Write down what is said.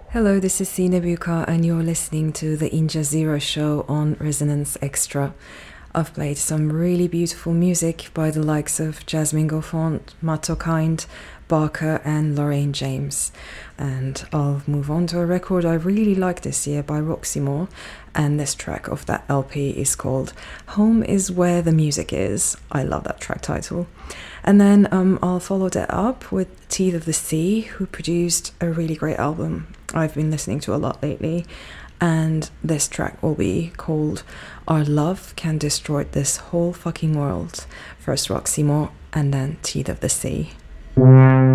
Hello, this is Sina Buka, and you're listening to the Inja Zero show on Resonance Extra. I've played some really beautiful music by the likes of Jasmine Gaufont, Matt Kind, Barker, and Lorraine James. And I'll move on to a record I really like this year by Roxy Moore, and this track of that LP is called Home is Where the Music Is. I love that track title. And then I'll follow that up with Teeth of the Sea, who produced a really great album I've been listening to a lot lately. And this track will be called Our Love Can Destroy This Whole Fucking World. First Roxy Moore, and then Teeth of the Sea.